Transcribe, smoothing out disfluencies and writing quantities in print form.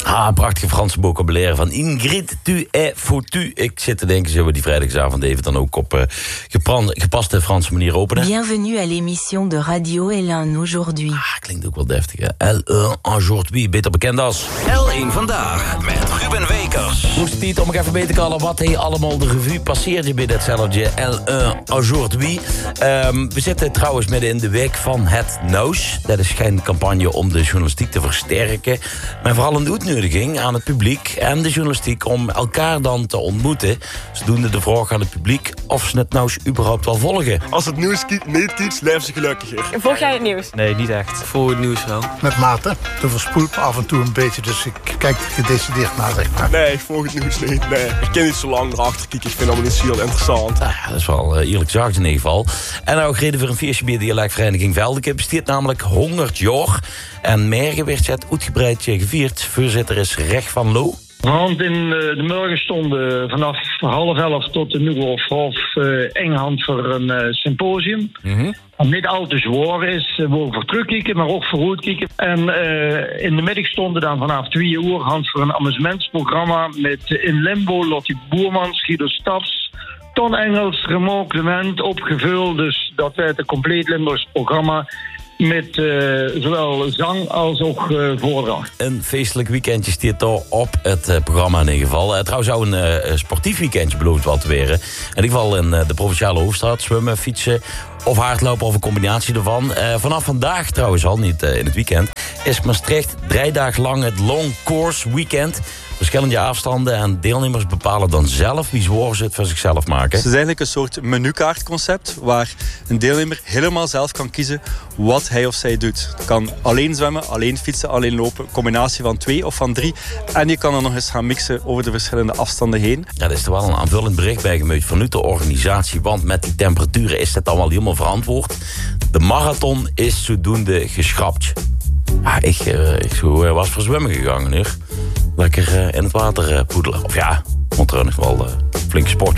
Ah, prachtige Franse vocabulaire van Ingrid Tu es foutu. Ik zit te denken, zullen we die vrijdagavond even dan ook op gepaste Franse manier openen? Bienvenue à l'émission de Radio L1 aujourd'hui. Klinkt ook wel deftig, hè? L1 aujourd'hui, beter bekend als L1 Vandaag met Ruben Wekers. Moest het niet om even beter te kallen wat hij allemaal de revue passeert je bij datzelfde L1 aujourd'hui. We zitten trouwens midden in de week van het NOS. Dat is geen campagne om de journalistiek te versterken, maar vooral een uitnodiging aan het publiek en de journalistiek om elkaar dan te ontmoeten. Zodoende de vraag aan het publiek of ze het NOS überhaupt wel volgen. Als het nieuws niet kiest, blijven ze gelukkiger. Volg jij het nieuws? Nee, niet echt. Voor het nieuws wel. Met mate. Te verspoeld af en toe een beetje, dus ik kijk er gedecideerd naar, zeg maar. Nee, ik volg het nieuws niet. Nee, ik kan niet zo lang erachter kijken. Ik vind het allemaal niet zo heel interessant. Ja, dat is wel eerlijk gezegd in ieder geval. En nou reden voor een feestje bij de dialectvereniging Veldeke. Besteedt namelijk 100 jaar. En morgen werd het uitgebreid gevierd. Voorzitter is Reg van Loo. Want in de morgenstonden vanaf 10:30 tot een uur of half Engeland voor een symposium. Niet al te zwaar is, we voor terugkijken, maar ook voor uitkijken. En in de middagstonden dan vanaf 2 uur hand voor een amusementsprogramma met in Limbo Lottie Boermans, Guido Staps, Ton Engels, Raymond Clement opgevuld. Dus dat werd een compleet Limburgs programma met zowel zang als ook voordracht. Een feestelijk weekendje stiert daar op het programma in ieder geval. Trouwens zou een sportief weekendje beloofd wel te worden. In ieder geval in de provinciale hoofdstad. Zwemmen, fietsen of hardlopen of een combinatie ervan. Vanaf vandaag trouwens al, niet in het weekend, is Maastricht 3 dagen lang het long course weekend. Verschillende afstanden en deelnemers bepalen dan zelf wie zwaar ze het voor zichzelf maken. Het is eigenlijk een soort menukaartconcept waar een deelnemer helemaal zelf kan kiezen wat hij of zij doet. Het kan alleen zwemmen, alleen fietsen, alleen lopen, een combinatie van 2 of van 3. En je kan dan nog eens gaan mixen over de verschillende afstanden heen. Ja, er is er wel een aanvullend bericht bij gemaakt vanuit de organisatie, want met die temperaturen is dat dan wel helemaal verantwoord. De marathon is zodoende geschrapt. Ja, ik was voor zwemmen gegaan, hoor. Lekker in het water poedelen. Of ja, want er is wel flinke sport.